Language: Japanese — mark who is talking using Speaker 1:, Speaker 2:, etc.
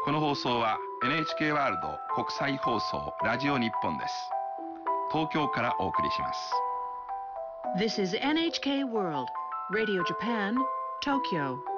Speaker 1: この放送は NHK ワールド国際放送ラジオ日本です。東京からお送りします。
Speaker 2: This is NHK World Radio Japan, Tokyo.